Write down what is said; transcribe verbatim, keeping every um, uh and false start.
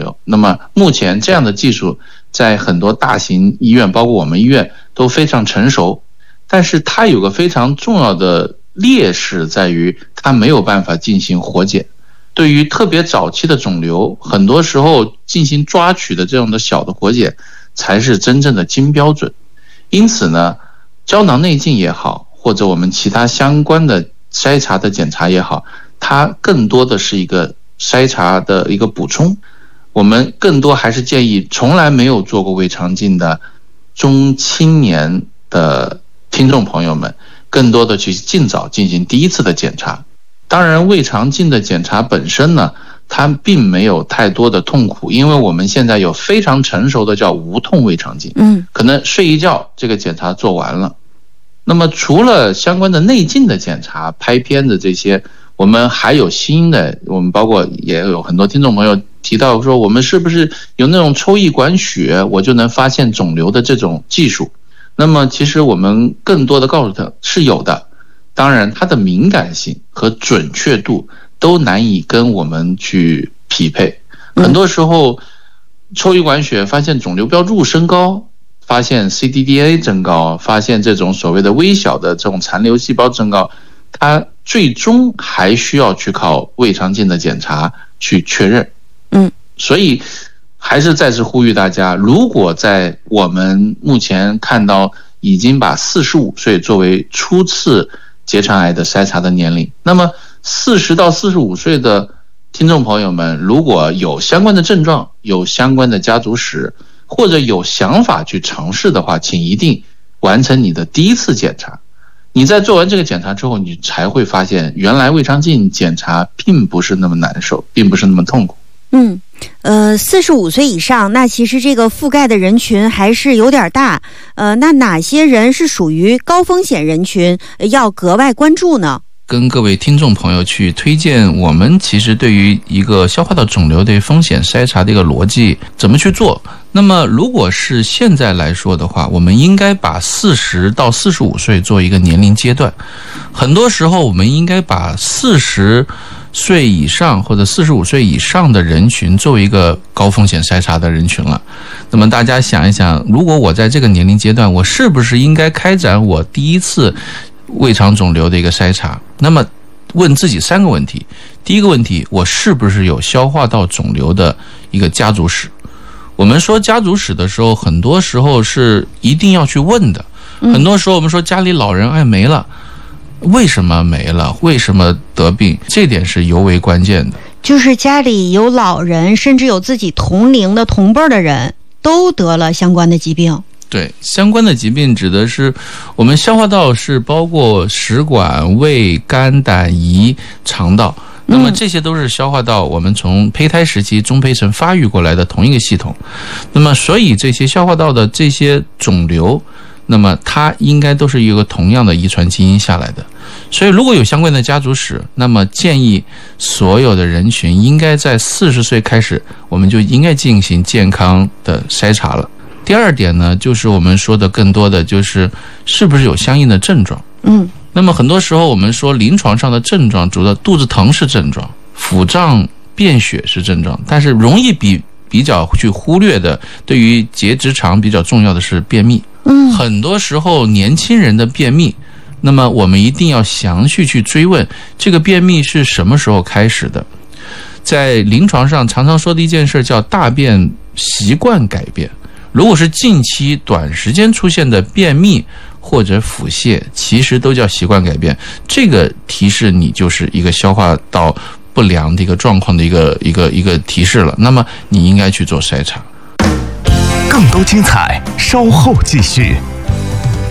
瘤。那么目前这样的技术在很多大型医院，包括我们医院都非常成熟，但是它有个非常重要的劣势在于它没有办法进行活检。对于特别早期的肿瘤，很多时候进行抓取的这种的小的活检才是真正的金标准。因此呢，胶囊内镜也好，或者我们其他相关的筛查的检查也好，它更多的是一个筛查的一个补充。我们更多还是建议从来没有做过胃肠镜的中青年的听众朋友们，更多的去尽早进行第一次的检查。当然胃肠镜的检查本身呢，它并没有太多的痛苦，因为我们现在有非常成熟的叫无痛胃肠镜，嗯，可能睡一觉这个检查做完了。那么除了相关的内镜的检查、拍片的这些，我们还有新的，我们包括也有很多听众朋友提到说，我们是不是有那种抽一管血我就能发现肿瘤的这种技术？那么其实我们更多的告诉他是有的，当然它的敏感性和准确度都难以跟我们去匹配。很多时候抽一管血发现肿瘤标注升高，发现 C D D A 增高，发现这种所谓的微小的这种残留细胞增高，它最终还需要去靠胃肠镜的检查去确认。嗯，所以还是再次呼吁大家，如果在我们目前看到已经把四十五岁作为初次结肠癌的筛查的年龄，那么四十到四十五岁的听众朋友们，如果有相关的症状，有相关的家族史，或者有想法去尝试的话，请一定完成你的第一次检查。你在做完这个检查之后，你才会发现原来胃肠镜检查并不是那么难受，并不是那么痛苦。 嗯，呃，四十五岁以上，那其实这个覆盖的人群还是有点大。呃，那哪些人是属于高风险人群，要格外关注呢？ 跟各位听众朋友去推荐我们其实对于一个消化道肿瘤的风险筛查的一个逻辑怎么去做。那么如果是现在来说的话，我们应该把四十到四十五岁做一个年龄阶段。很多时候我们应该把四十岁以上或者四十五岁以上的人群作为一个高风险筛查的人群了。那么大家想一想，如果我在这个年龄阶段，我是不是应该开展我第一次胃肠肿瘤的一个筛查？那么问自己三个问题。第一个问题，我是不是有消化道肿瘤的一个家族史？我们说家族史的时候，很多时候是一定要去问的。很多时候我们说家里老人爱没了，为什么没了？为什么得病？这点是尤为关键的。 就是家里有老人，甚至有自己同龄的同辈的人都得了相关的疾病。 对，相关的疾病指的是我们消化道是包括食管、胃、肝、胆、胰、肠道，那么这些都是消化道我们从胚胎时期中胚层发育过来的同一个系统。那么所以这些消化道的这些肿瘤，那么它应该都是一个同样的遗传基因下来的。所以如果有相关的家族史，那么建议所有的人群应该在四十岁开始，我们就应该进行健康的筛查了。第二点呢，就是我们说的更多的就是是不是有相应的症状。嗯，那么很多时候我们说临床上的症状，主要肚子疼是症状，腹胀便血是症状，但是容易比比较去忽略的，对于结直肠比较重要的是便秘。嗯，很多时候年轻人的便秘，那么我们一定要详细去追问这个便秘是什么时候开始的。在临床上常常说的一件事叫大便习惯改变。如果是近期短时间出现的便秘或者腹泻，其实都叫习惯改变，这个提示你就是一个消化道不良的一个状况的一个一个一个提示了，那么你应该去做筛查。 更多精彩稍后继续。